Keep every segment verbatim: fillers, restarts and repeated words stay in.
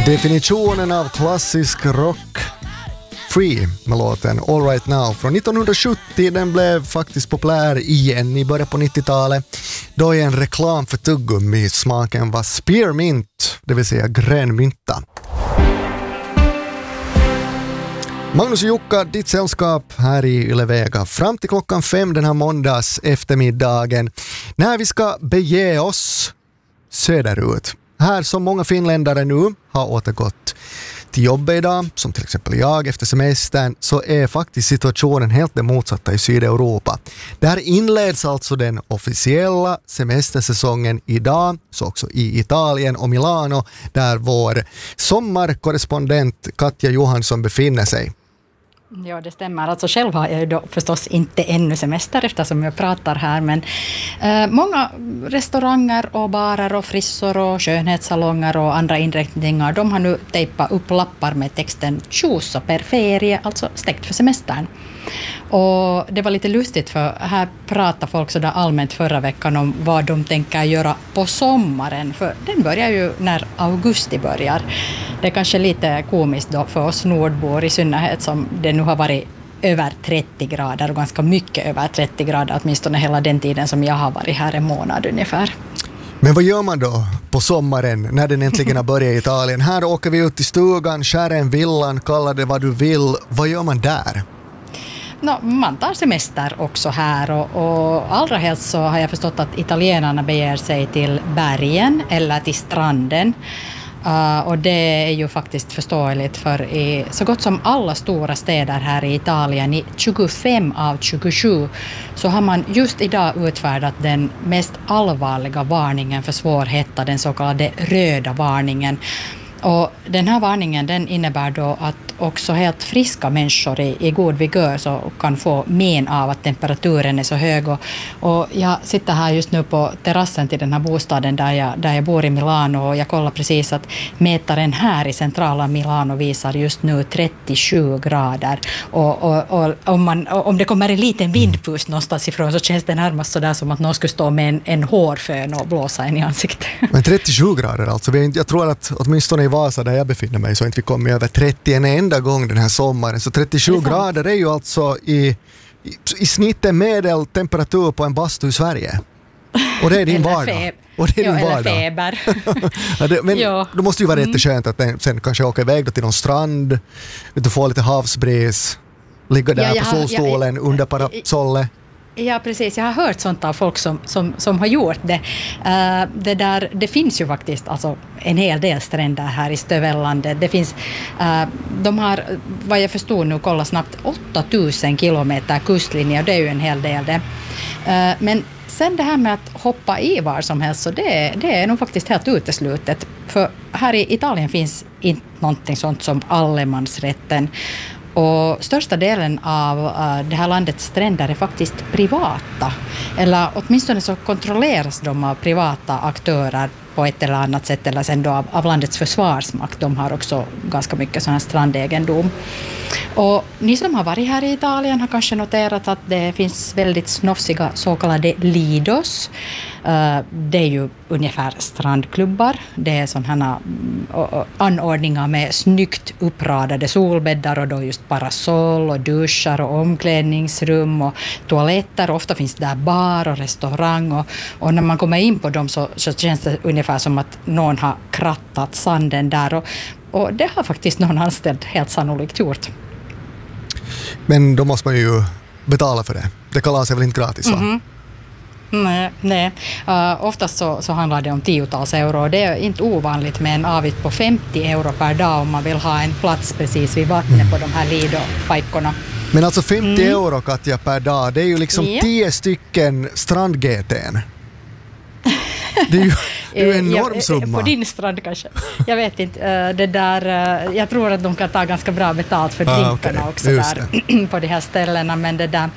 Definitionen av klassisk rock. Free med låten All Right Now från nittonhundrasjuttio. Den blev faktiskt populär igen i början på nittiotalet. Då är en reklam för tuggummi. Smaken var spearmint, det vill säga grönmynta. Magnus och Jukka, ditt sällskap här i Yle Vega fram till klockan fem den här måndags eftermiddagen när vi ska bege oss söderut. Här som många finländare nu har återgått till jobbet idag, som till exempel jag efter semestern, så är faktiskt situationen helt det motsatta i Sydeuropa. Där inleds alltså den officiella semestersäsongen idag, så också i Italien och Milano, där vår sommarkorrespondent Katja Johansson befinner sig. Ja, det stämmer. Alltså själv har jag ju då förstås inte ännu semester eftersom jag pratar här, men eh, många restauranger och barer och frissor och skönhetssalonger och andra inrättningar, de har nu tejpat upp lappar med texten "Tjosa per ferie", alltså stängt för semestern. Och det var lite lustigt för här pratade folk så där allmänt förra veckan om vad de tänker göra på sommaren, för den börjar ju när augusti börjar. Det är kanske lite komiskt då för oss nordbor i synnerhet som det nu har varit över trettio grader och ganska mycket över trettio grader, åtminstone hela den tiden som jag har varit här en månad ungefär. Men vad gör man då på sommaren när den äntligen har börjat i Italien? Här åker vi ut i stugan, skär en villan, kalla det vad du vill. Vad gör man där? No, man tar semester också här och, och allra helst så har jag förstått att italienarna beger sig till bergen eller till stranden. Uh, och det är ju faktiskt förståeligt för i så gott som alla stora städer här i Italien, i tjugofem av tjugosju, så har man just idag utfärdat den mest allvarliga varningen för svår hetta, den så kallade röda varningen. Och den här varningen den innebär då att också helt friska människor i, i god vigör så kan få men av att temperaturen är så hög. Och, och jag sitter här just nu på terrassen till den här bostaden där jag, där jag bor i Milano, och jag kollar precis att mätaren här i centrala Milano visar just nu trettiosju grader. Och, och, och om, man, om det kommer en liten vindpust någonstans ifrån så känns det närmast så där som att någon skulle stå med en, en hårfön och blåsa en i ansiktet. Men trettiosju grader alltså. Jag tror att åtminstone i Vasa där jag befinner mig så inte vi kommer över trettio en enda gång den här sommaren. Så trettiosju grader är ju alltså i, i, i snitt en medeltemperatur på en bastu i Sverige. Och det är din vardag. Och det är ja, din eller vardag. feber. Ja, det, men ja. då måste ju vara mm. jätteskönt att den, sen kanske åka iväg då till någon strand, du får lite havsbris, ligga där ja, på solstolen ja, under parasollet. Ja, precis. Jag har hört sånt av folk som, som, som har gjort det. Uh, det, där, det finns ju faktiskt alltså, en hel del stränder här i Stövellandet. Det finns, uh, de har, vad jag förstår nu, kolla snabbt, åtta tusen kilometer kustlinje, och det är ju en hel del det. Uh, men sen det här med att hoppa i var som helst, så det, det är nog faktiskt helt uteslutet. För här i Italien finns inte någonting sånt som allemansrätten. Och största delen av uh, det här landets stränder är faktiskt privata. Eller åtminstone så kontrolleras de av privata aktörer på ett eller annat sätt. Eller sen då av, av landets försvarsmakt. De har också ganska mycket sån här strandegendom. Och ni som har varit här i Italien har kanske noterat att det finns väldigt snofsiga så kallade lidos. Uh, det är ju ungefär strandklubbar. Det är sådana uh, anordningar med snyggt uppradade solbäddar och då just parasoll och duschar och omklädningsrum och toaletter. Ofta finns där bar och restaurang och, och när man kommer in på dem så, så känns det ungefär som att någon har krattat sanden där och, och det har faktiskt någon anställd helt sannolikt gjort. Men då måste man ju betala för det. Det kallas väl inte gratis va? Mm-hmm. Nej, nej. Uh, oftast så, så handlar det om tiotals euro. Det är inte ovanligt med en avgift på femtio euro per dag om man vill ha en plats precis vid vattnet mm. på de här Lido-pajkorna. Men alltså femtio mm. euro Katja per dag, det är ju liksom yeah. tio stycken strand-G T:n. Det är ju, det är ju en enorm summa. På din strand kanske. Jag vet inte. Det där, jag tror att de kan ta ganska bra betalt för drinkarna ah, okay. också där på de här ställena. Men det där,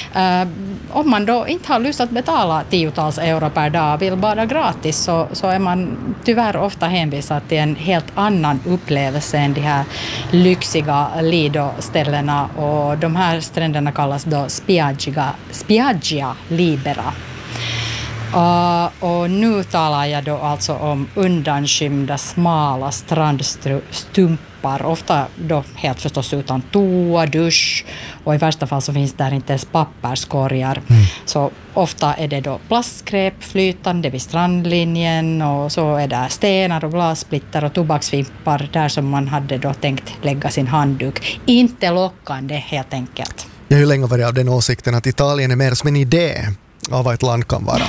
om man då inte har lust att betala tiotals euro per dag vill bara gratis så, så är man tyvärr ofta hänvisad till en helt annan upplevelse än de här lyxiga Lido-ställena. Och de här stränderna kallas då Spiaggia, Spiaggia Libera. Uh, och nu talar jag då alltså om undanskymda smala strandstumpar, ofta då helt förstås utan toa, dusch, och i värsta fall så finns där inte ens papperskorgar. Mm. Så ofta är det då plastskräp flytande vid strandlinjen, och så är det stenar och glassplitter och tobaksfimpar där som man hade då tänkt lägga sin handduk. Inte lockande helt enkelt. Jag har ju länge varit av den åsikten att Italien är mer som en idé av vad ett land kan vara.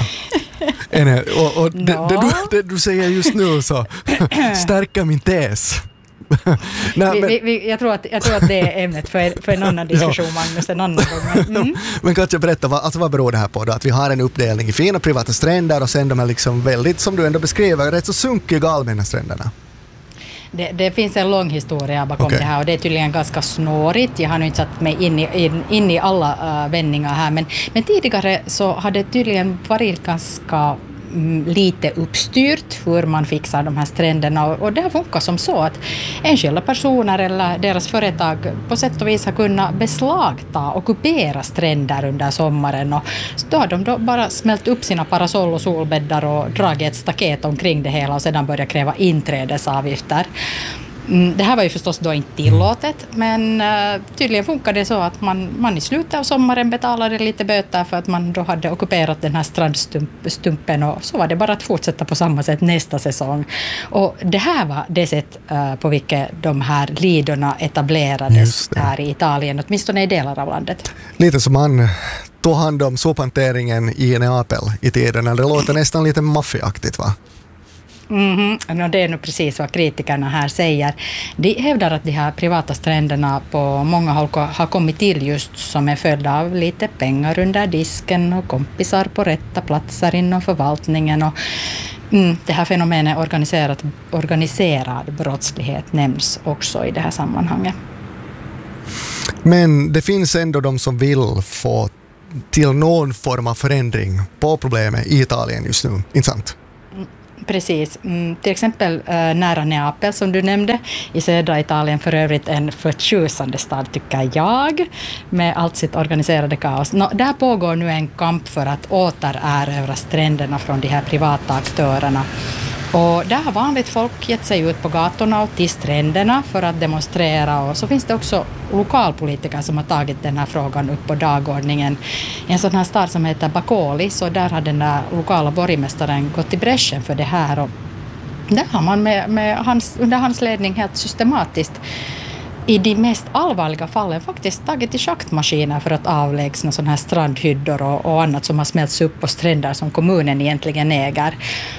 En, och och no. det, det, du, det du säger just nu så stärker min tes. Nej, vi, men, vi, vi, jag, tror att, jag tror att det är ämnet för, för en annan diskussion, ja. Magnus, en annan gång. Mm. Men kan jag berätta, vad, alltså vad beror det här på då? Att vi har en uppdelning i fina privata stränder och sen de här liksom väldigt, som du ändå beskriver, rätt så sunkiga allmänna stränderna. Det, det finns en lång historia bakom okay. det här, och det är tydligen ganska snårigt. Jag har nu inte satt mig in i, in, in i alla uh, vändningar här, men, men tidigare så har det tydligen varit ganska mm, lite uppstyrt hur man fixar de här stränderna, och, och det har funkat som så att enskilda personer eller deras företag på sätt och vis har kunnat beslagta och ockupera stränder under sommaren, och då har de då bara smält upp sina parasoll och solbäddar och dragit ett staket omkring det hela och sedan börjat kräva inträdesavgifter. Det här var ju förstås då inte tillåtet, men uh, tydligen funkar det så att man, man i slutet av sommaren betalade lite böter för att man då hade ockuperat den här strandstumpen, och så var det bara att fortsätta på samma sätt nästa säsong. Och det här var det sätt uh, på vilket de här lidorna etablerades här i Italien, åtminstone i delar av landet. Lite som man tog hand om sophanteringen i Neapel i tiden, det låter nästan lite maffiaktigt, va? Mm-hmm. Det är nog precis vad kritikerna här säger. De hävdar att de här privata stränderna på många håll har kommit till just som en följd av lite pengar under disken och kompisar på rätta platser inom förvaltningen. Och, mm, det här fenomenet organiserat, organiserad brottslighet nämns också i det här sammanhanget. Men det finns ändå de som vill få till någon form av förändring på problemet i Italien just nu, inte sant? Precis. Mm, till exempel äh, nära Neapel som du nämnde, i södra Italien för övrigt en förtjusande stad tycker jag, med allt sitt organiserade kaos. Nå, där pågår nu en kamp för att återerövra stränderna från de här privata aktörerna. Och där har vanligt folk gett sig ut på gatorna och till stränderna för att demonstrera, och så finns det också lokalpolitiker som har tagit den här frågan upp på dagordningen. I en sån här stad som heter Bacoli, så där har den där lokala borgmästaren gått i bräschen för det här, och där har man med, med hans, under hans ledning helt systematiskt i de mest allvarliga fallen faktiskt tagit i schaktmaskiner för att avlägsna sådana här strandhyddor och, och annat som har smälts upp på stränder som kommunen egentligen äger.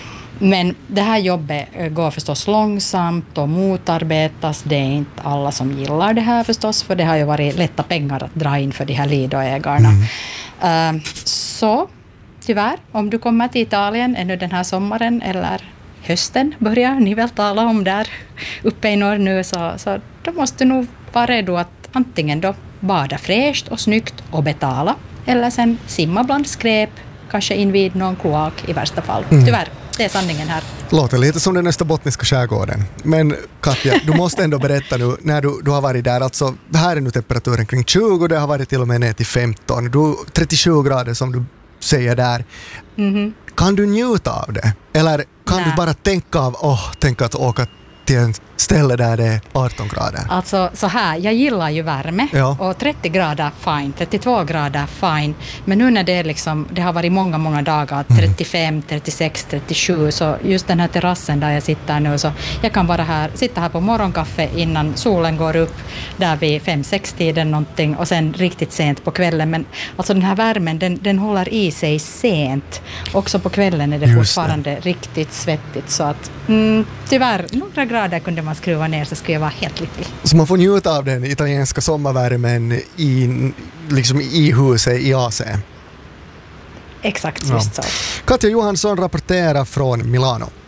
Men det här jobbet går förstås långsamt och motarbetas. Det är inte alla som gillar det här förstås, för det har ju varit lätta pengar att dra in för de här lidoägarna. Mm. Uh, så tyvärr, om du kommer till Italien ännu den här sommaren eller hösten börjar ni väl tala om där uppe i norr nu, så, så då måste du nog vara redo att antingen då bada fräscht och snyggt och betala, eller sen simma bland skräp, kanske invid någon kloak i värsta fall. Mm. Tyvärr. Det är sanningen här. Låter lite som den österbottniska skärgården. Men Katja, du måste ändå berätta nu, när du, du har varit där, alltså här är nu temperaturen kring tjugo, det har varit till och med ner till femton, du, trettiosju grader som du säger där. Mm-hmm. Kan du njuta av det? Eller kan Nä. du bara tänka av, åh, oh, tänka att åka till en ställe där det är arton grader? Alltså så här, jag gillar ju värme, ja. Och trettio grader fine, trettiotvå grader fine, men nu när det är liksom, det har varit många många dagar, trettiofem, trettiosex, trettiosju, så just den här terrassen där jag sitter nu, så jag kan vara här, sitta här på morgonkaffe innan solen går upp där vid fem sex tiden någonting, och sen riktigt sent på kvällen, men alltså den här värmen, den, den håller i sig sent, också på kvällen är det just fortfarande det. Riktigt svettigt, så att mm, tyvärr, några grader kunde man skruva ner så skulle jag vara helt lycklig. Så man får njuta av den italienska sommarvärmen i, liksom i huset i A C? Exakt, just ja. Så. Katja Johansson rapporterar från Milano.